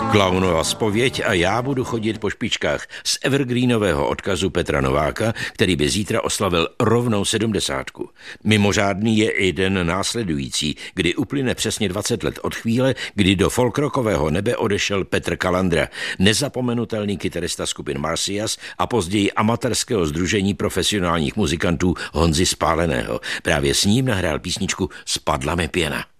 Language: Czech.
Klaunova zpověď a já budu chodit po špičkách z evergreenového odkazu Petra Nováka, který by zítra oslavil rovnou 70. Mimořádný je i den následující, kdy uplyne přesně 20 let od chvíle, kdy do folkrockového nebe odešel Petr Kalandra, nezapomenutelný kytarista skupin Marsyas a později amatérského sdružení profesionálních muzikantů Honzy Spáleného. Právě s ním nahrál písničku Spadla mi pěna.